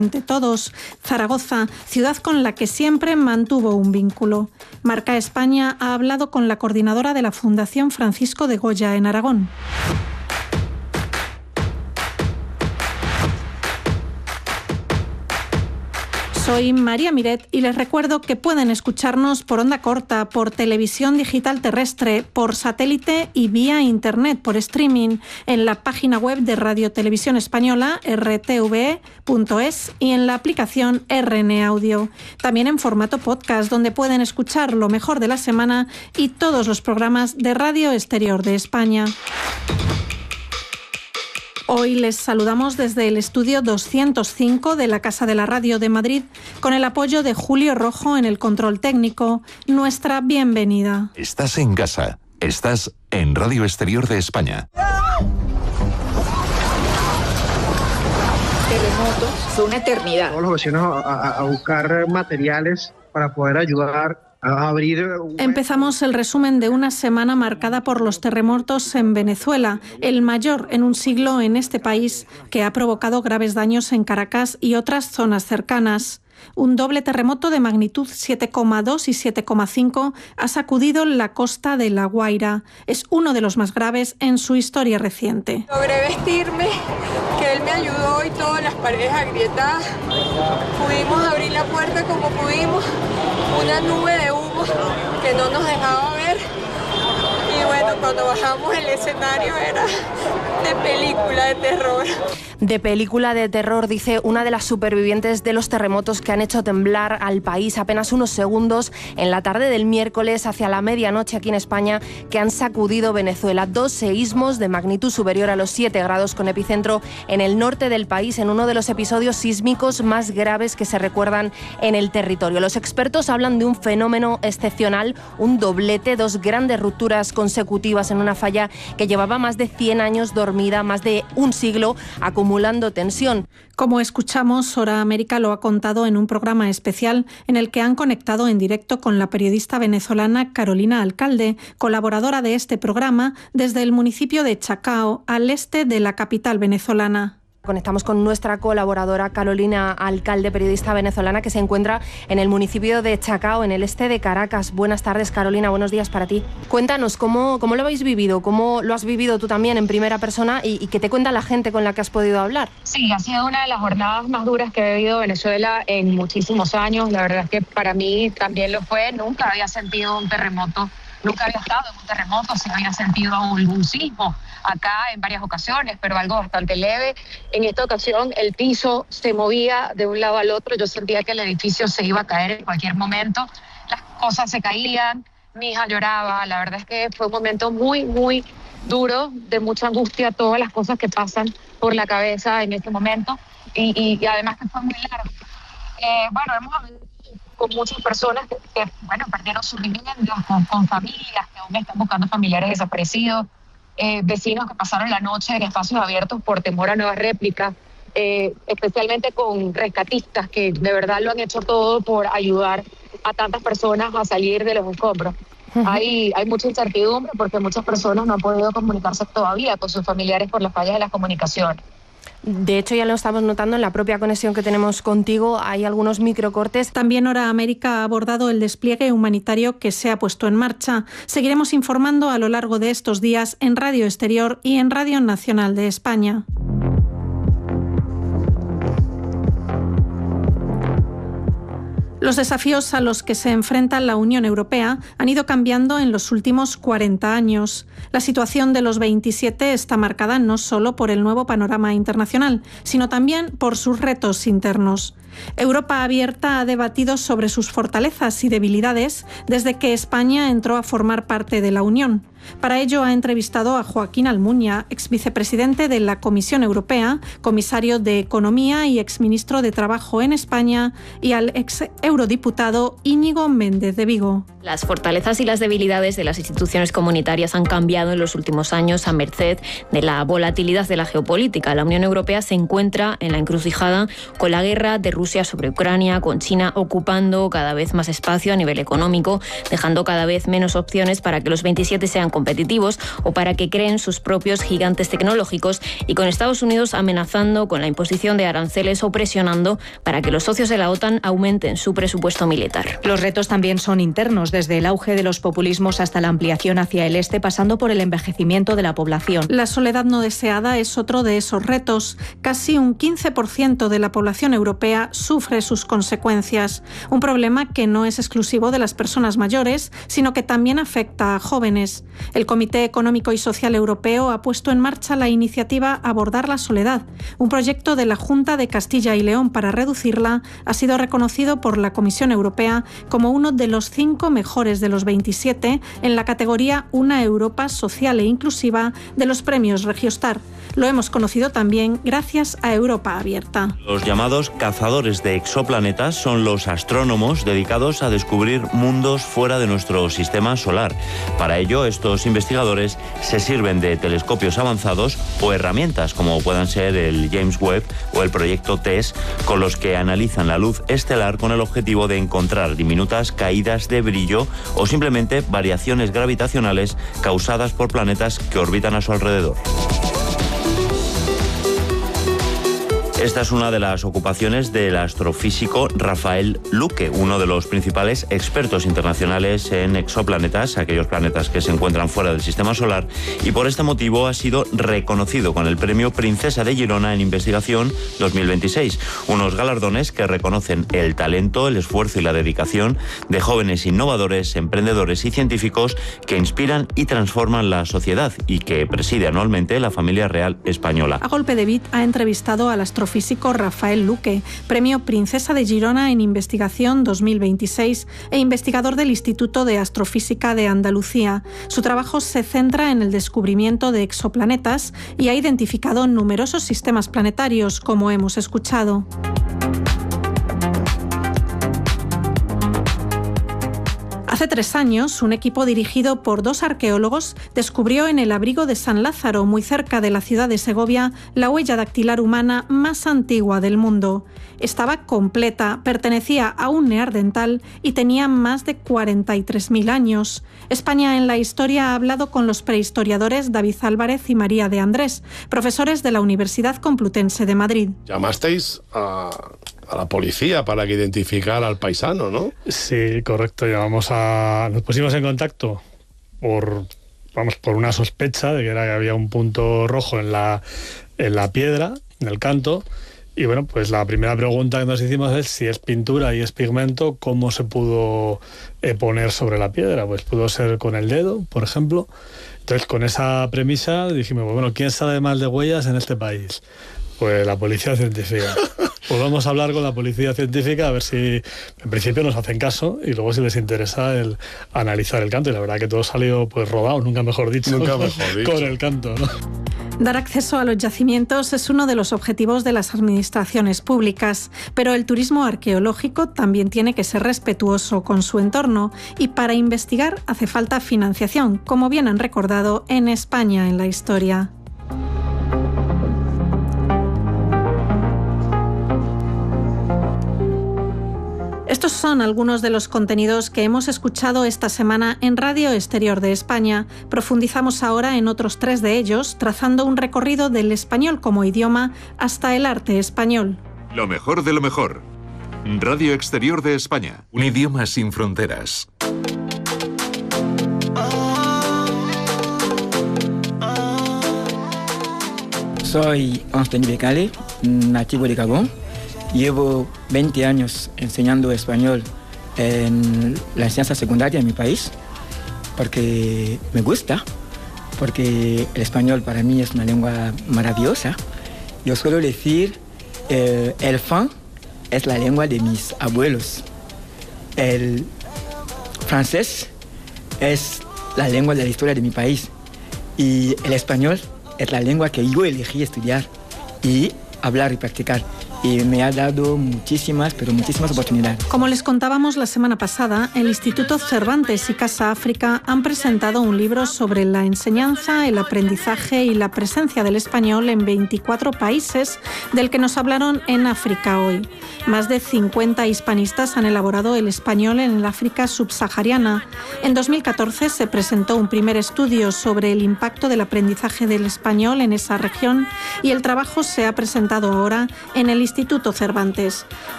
Entre todos, Zaragoza, ciudad con la que siempre mantuvo un vínculo. Marca España ha hablado con la coordinadora de la Fundación Francisco de Goya en Aragón. Soy María Miret y les recuerdo que pueden escucharnos por onda corta, por televisión digital terrestre, por satélite y vía internet, por streaming, en la página web de Radio Televisión Española, rtve.es, y en la aplicación RN Audio. También en formato podcast, donde pueden escuchar lo mejor de la semana y todos los programas de Radio Exterior de España. Hoy les saludamos desde el estudio 205 de la Casa de la Radio de Madrid, con el apoyo de Julio Rojo en el control técnico. Nuestra bienvenida. Estás en casa. Estás en Radio Exterior de España. Terremotos son una eternidad. Todos los vecinos a buscar materiales para poder ayudar a abrir. Empezamos el resumen de una semana marcada por los terremotos en Venezuela, el mayor en un siglo en este país, que ha provocado graves daños en Caracas y otras zonas cercanas. Un doble terremoto de magnitud 7,2 y 7,5 ha sacudido la costa de La Guaira. Es uno de los más graves en su historia reciente. Logré vestirme, que él me ayudó y todas las paredes agrietadas. Pudimos abrir la puerta como pudimos, una nube de humo que no nos dejaba ver. Y bueno, cuando bajamos el escenario era de película de terror. De película de terror, dice una de las supervivientes de los terremotos que han hecho temblar al país apenas unos segundos en la tarde del miércoles hacia la medianoche aquí en España, que han sacudido Venezuela. 2 seísmos de magnitud superior a los 7 grados con epicentro en el norte del país, en uno de los episodios sísmicos más graves que se recuerdan en el territorio. Los expertos hablan de un fenómeno excepcional, un doblete, 2 grandes rupturas consecutivas en una falla que llevaba más de 100 años dormida, más de un siglo acumulando tensión. Como escuchamos, Hora América lo ha contado en un programa especial en el que han conectado en directo con la periodista venezolana Carolina Alcalde, colaboradora de este programa, desde el municipio de Chacao, al este de la capital venezolana. Conectamos con nuestra colaboradora Carolina Alcalde, periodista venezolana que se encuentra en el municipio de Chacao, en el este de Caracas. Buenas tardes, Carolina, buenos días para ti. Cuéntanos, ¿cómo lo habéis vivido? ¿Cómo lo has vivido tú también en primera persona? ¿Y qué te cuenta la gente con la que has podido hablar? Sí, ha sido una de las jornadas más duras que he vivido Venezuela en muchísimos años. La verdad es que para mí también lo fue. Nunca había sentido un terremoto. Nunca había estado en un terremoto, sí había sentido algún sismo acá en varias ocasiones, pero algo bastante leve. En esta ocasión el piso se movía de un lado al otro, yo sentía que el edificio se iba a caer en cualquier momento, las cosas se caían, mi hija lloraba, la verdad es que fue un momento muy, muy duro, de mucha angustia, todas las cosas que pasan por la cabeza en este momento, y además que fue muy largo. Bueno, hemos hablado con muchas personas que perdieron sus viviendas, con familias que aún están buscando familiares desaparecidos, vecinos que pasaron la noche en espacios abiertos por temor a nuevas réplicas, especialmente con rescatistas que de verdad lo han hecho todo por ayudar a tantas personas a salir de los escombros. Hay mucha incertidumbre porque muchas personas no han podido comunicarse todavía con sus familiares por las fallas de las comunicaciones. De hecho, ya lo estamos notando en la propia conexión que tenemos contigo, hay algunos microcortes. También Hora América ha abordado el despliegue humanitario que se ha puesto en marcha. Seguiremos informando a lo largo de estos días en Radio Exterior y en Radio Nacional de España. Los desafíos a los que se enfrenta la Unión Europea han ido cambiando en los últimos 40 años. La situación de los 27 está marcada no solo por el nuevo panorama internacional, sino también por sus retos internos. Europa Abierta ha debatido sobre sus fortalezas y debilidades desde que España entró a formar parte de la Unión. Para ello ha entrevistado a Joaquín Almunia, exvicepresidente de la Comisión Europea, comisario de Economía y exministro de Trabajo en España, y al ex eurodiputado Íñigo Méndez de Vigo. Las fortalezas y las debilidades de las instituciones comunitarias han cambiado en los últimos años a merced de la volatilidad de la geopolítica. La Unión Europea se encuentra en la encrucijada con la guerra de Rusia sobre Ucrania, con China ocupando cada vez más espacio a nivel económico, dejando cada vez menos opciones para que los 27 sean competitivos o para que creen sus propios gigantes tecnológicos, y con Estados Unidos amenazando con la imposición de aranceles o presionando para que los socios de la OTAN aumenten su presupuesto militar. Los retos también son internos, desde el auge de los populismos hasta la ampliación hacia el este, pasando por el envejecimiento de la población. La soledad no deseada es otro de esos retos. Casi un 15% de la población europea sufre sus consecuencias. Un problema que no es exclusivo de las personas mayores, sino que también afecta a jóvenes. El Comité Económico y Social Europeo ha puesto en marcha la iniciativa Abordar la soledad. Un proyecto de la Junta de Castilla y León para reducirla ha sido reconocido por la Comisión Europea como uno de los 5 mejores de los 27 en la categoría Una Europa Social e Inclusiva de los premios Regiostar. Lo hemos conocido también gracias a Europa Abierta. Los llamados cazadores de exoplanetas son los astrónomos dedicados a descubrir mundos fuera de nuestro sistema solar. Para ello, estos investigadores se sirven de telescopios avanzados o herramientas como puedan ser el James Webb o el proyecto TESS, con los que analizan la luz estelar con el objetivo de encontrar diminutas caídas de brillo o simplemente variaciones gravitacionales causadas por planetas que orbitan a su alrededor. Esta es una de las ocupaciones del astrofísico Rafael Luque, uno de los principales expertos internacionales en exoplanetas, aquellos planetas que se encuentran fuera del sistema solar, y por este motivo ha sido reconocido con el Premio Princesa de Girona en Investigación 2026, unos galardones que reconocen el talento, el esfuerzo y la dedicación de jóvenes innovadores, emprendedores y científicos que inspiran y transforman la sociedad y que preside anualmente la familia real española. A golpe de beat ha entrevistado al astrofísico Rafael Luque, Premio Princesa de Girona en Investigación 2026 e investigador del Instituto de Astrofísica de Andalucía. Su trabajo se centra en el descubrimiento de exoplanetas y ha identificado numerosos sistemas planetarios, como hemos escuchado. Hace 3 años, un equipo dirigido por 2 arqueólogos descubrió en el abrigo de San Lázaro, muy cerca de la ciudad de Segovia, la huella dactilar humana más antigua del mundo. Estaba completa, pertenecía a un neandertal y tenía más de 43.000 años. España en la historia ha hablado con los prehistoriadores David Álvarez y María de Andrés, profesores de la Universidad Complutense de Madrid. Llamasteis a la policía para que identificara al paisano, ¿no? Sí, correcto. Nos pusimos en contacto por una sospecha de que había un punto rojo en la piedra, en el canto. Y bueno, pues la primera pregunta que nos hicimos es si es pintura y es pigmento, ¿cómo se pudo poner sobre la piedra? Pues pudo ser con el dedo, por ejemplo. Entonces, con esa premisa dijimos, bueno, ¿quién sabe más de huellas en este país? Pues la policía científica. Pues vamos a hablar con la policía científica a ver si en principio nos hacen caso y luego si les interesa el analizar el canto. Y la verdad que todo salió pues rodado, nunca mejor dicho. Con el canto, ¿no? Dar acceso a los yacimientos es uno de los objetivos de las administraciones públicas, pero el turismo arqueológico también tiene que ser respetuoso con su entorno y para investigar hace falta financiación, como bien han recordado en España en la historia. Estos son algunos de los contenidos que hemos escuchado esta semana en Radio Exterior de España. Profundizamos ahora en otros 3 de ellos, trazando un recorrido del español como idioma hasta el arte español. Lo mejor de lo mejor. Radio Exterior de España. Un idioma sin fronteras. Soy Anthony Becale, nativo de Gabón. Llevo 20 años enseñando español en la enseñanza secundaria en mi país porque me gusta, porque el español para mí es una lengua maravillosa. Yo suelo decir, el fan es la lengua de mis abuelos. El francés es la lengua de la historia de mi país. Y el español es la lengua que yo elegí estudiar y hablar y practicar. y me ha dado muchísimas, pero muchísimas oportunidades. Como les contábamos la semana pasada, el Instituto Cervantes y Casa África han presentado un libro sobre la enseñanza, el aprendizaje y la presencia del español en 24 países, del que nos hablaron en África Hoy. Más de 50 hispanistas han elaborado el español en el África subsahariana. En 2014 se presentó un primer estudio sobre el impacto del aprendizaje del español en esa región y el trabajo se ha presentado ahora en el Instituto Cervantes.